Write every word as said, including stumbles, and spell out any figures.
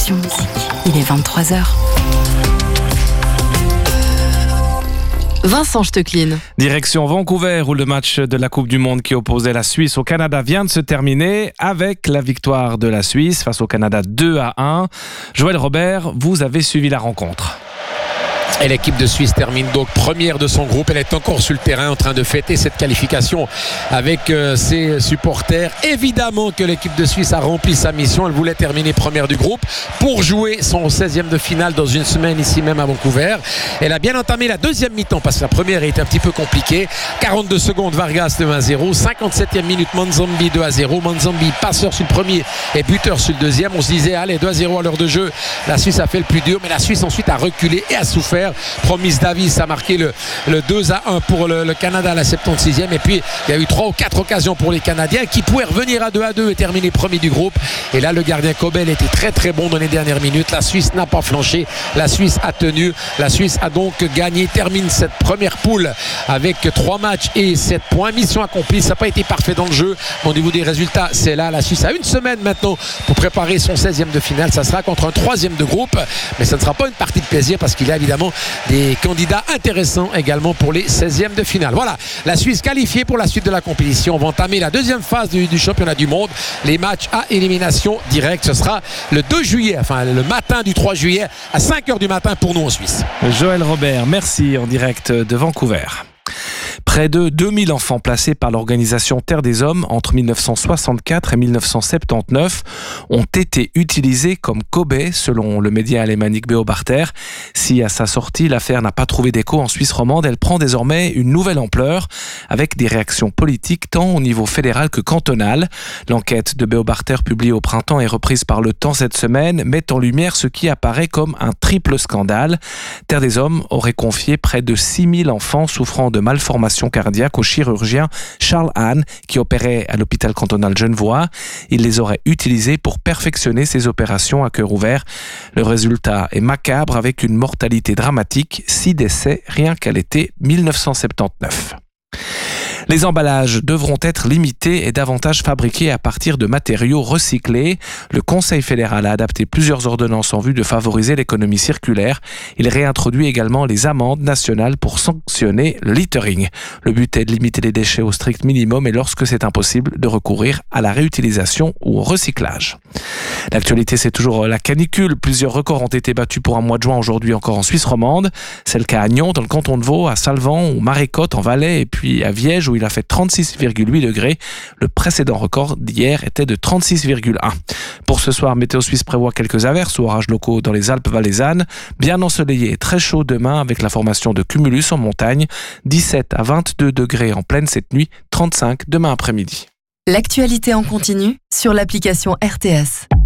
Option Musique. Il est vingt-trois heures. Vincent Stecklin. Direction Vancouver, où le match de la Coupe du Monde qui opposait la Suisse au Canada vient de se terminer avec la victoire de la Suisse face au Canada deux à un. Joël Robert, vous avez suivi la rencontre. Et l'équipe de Suisse termine donc première de son groupe. Elle est encore sur le terrain en train de fêter cette qualification avec euh, ses supporters. Évidemment que l'équipe de Suisse a rempli sa mission. Elle voulait terminer première du groupe pour jouer son seizième de finale dans une semaine ici même à Vancouver. Elle a bien entamé la deuxième mi-temps parce que la première est un petit peu compliquée. quarante-deux secondes, Vargas deux à zéro. cinquante-septième minute, Manzambi deux à zéro. Manzambi passeur sur le premier et buteur sur le deuxième. On se disait allez, deux à zéro à l'heure de jeu. La Suisse a fait le plus dur, mais la Suisse ensuite a reculé et a souffert. Promise Davis a marqué le, le deux à un pour le, le Canada à la septantaisième. Et puis il y a eu trois ou quatre occasions pour les Canadiens qui pouvaient revenir à deux à deux et terminer premier du groupe. Et là le gardien Kobel était très très bon dans les dernières minutes. La Suisse n'a pas flanché, la Suisse a tenu, la Suisse a donc gagné, termine cette première poule avec trois matchs et sept points. Mission accomplie, ça n'a pas été parfait dans le jeu, mais au niveau des résultats c'est là. La Suisse a une semaine maintenant pour préparer son seizième de finale. Ça sera contre un troisième de groupe, mais ça ne sera pas une partie de plaisir parce qu'il y a évidemment des candidats intéressants également pour les seizièmes de finale. Voilà, la Suisse qualifiée pour la suite de la compétition. On va entamer la deuxième phase du, du championnat du monde. Les matchs à élimination directe, ce sera le deux juillet, enfin le matin du trois juillet à cinq heures du matin pour nous en Suisse. Joël Robert, merci, en direct de Vancouver. Près de deux mille enfants placés par l'organisation Terre des Hommes entre dix-neuf cent soixante-quatre et dix-neuf cent soixante-dix-neuf ont été utilisés comme cobayes, selon le média alémanique Beobachter. Si à sa sortie, l'affaire n'a pas trouvé d'écho en Suisse romande, elle prend désormais une nouvelle ampleur avec des réactions politiques tant au niveau fédéral que cantonal. L'enquête de Beobachter publiée au printemps et reprise par Le Temps cette semaine met en lumière ce qui apparaît comme un triple scandale. Terre des Hommes aurait confié près de six mille enfants souffrant de malformations cardiaque au chirurgien Charles Hahn qui opérait à l'hôpital cantonal Genevois. Il les aurait utilisés pour perfectionner ses opérations à cœur ouvert. Le résultat est macabre avec une mortalité dramatique, six décès rien qu'à l'été dix-neuf cent soixante-dix-neuf. Les emballages devront être limités et davantage fabriqués à partir de matériaux recyclés. Le Conseil fédéral a adapté plusieurs ordonnances en vue de favoriser l'économie circulaire. Il réintroduit également les amendes nationales pour sanctionner le littering. Le but est de limiter les déchets au strict minimum et lorsque c'est impossible, de recourir à la réutilisation ou au recyclage. L'actualité, c'est toujours la canicule. Plusieurs records ont été battus pour un mois de juin aujourd'hui encore en Suisse romande. C'est le cas à Nyon, dans le canton de Vaud, à Salvan, au Marécotte, en Valais et puis à Viège, où il a fait trente-six virgule huit degrés. Le précédent record d'hier était de trente-six virgule un. Pour ce soir, Météo Suisse prévoit quelques averses ou orages locaux dans les Alpes valaisannes. Bien ensoleillé et très chaud demain avec la formation de cumulus en montagne. dix-sept à vingt-deux degrés en pleine cette nuit, trente-cinq demain après-midi. L'actualité en continu sur l'application R T S.